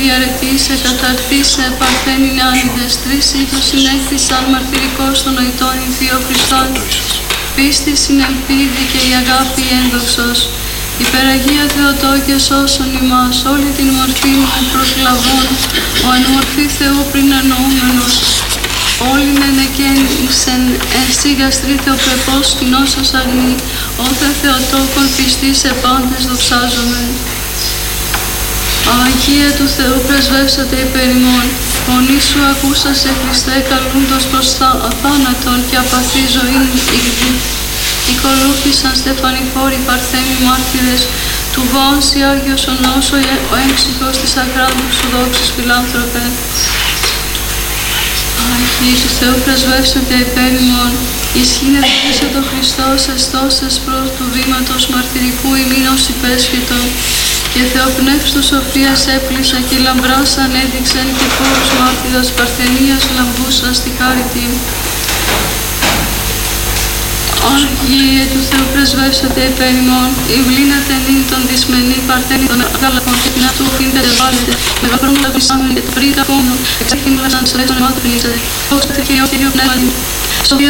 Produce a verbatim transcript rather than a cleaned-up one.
διαρετήσε, καθαρτήσε, παρθένη νεάνιδες, τρεις ήθος συνέχθησαν μαρτυρικός των νοητών ηθείο Χριστών. Πίστη, συνελπίδη και η αγάπη ένδοξος. Υπεραγία Θεοτό και σώσον ημάς, όλη την μορφή μου προσλαβών, ο εν μορφή Θεού πριν εννοούμενος. Όλην ενεκένησεν εσύ γαστρή Θεοπρεπός κοινώσος αγνή, όθε Θεοτόκον πιστή σε πάντες δοξάζομεν. Αγία του Θεού πρεσβεύσατε υπέρ ημών, φωνή σου ακούσασε Χριστέ καλούντος προς θάνατον και απαθή ζωήν ηγδή. Οικολούθησαν στεφανηφόροι παρθένοι μάρτυρες, του βόνσι Άγιος ο νόσο, ο έμψυχος της αχράντου σου δόξης φιλάνθρωπε. Αγία του Θεού πρεσβεύσατε υπέρ ημών, ισχύν ευκήσε το Χριστός εστώσες προς του βήματος μαρτυρικού ημίνος υπέσχετον, και Θεοπνεύστου σοφίας έπλησα και λαμπράς ανέδειξεν και φόρους μάρτυρας παρθενίας λαμπούσαν στη χάρη την. Αγίε του Θεού πρεσβεύσατε υπέρ ημών, υβλήνατε νυν τον δυσμενή παρθένη των αγάλακων και την αυτού φύντε βάλετε, με βαχρόν λαβησάμεν και το πρίκα φόνο, εξέχειν βλασαν σε λέξον εμάτου πνίξατε, δόξατε Κύριε Κύριο Πνεύματι.